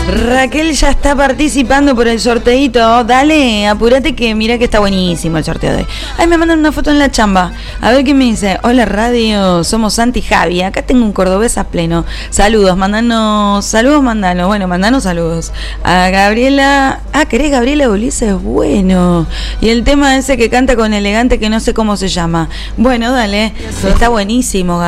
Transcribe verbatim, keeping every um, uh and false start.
Raquel ya está participando por el sorteito. Dale, apúrate que mira que está buenísimo el sorteo de hoy. Ay, me mandan una foto en la chamba. A ver qué me dice. Hola radio, somos Santi y Javi. Acá tengo un cordobés a pleno. Saludos, mandanos, saludos, mandanos. Bueno, mandanos saludos. A Gabriela. Ah, ¿querés Gabriela Ulises? Bueno. Y el tema ese que canta con elegante que no sé cómo se llama. Bueno, dale. Está buenísimo,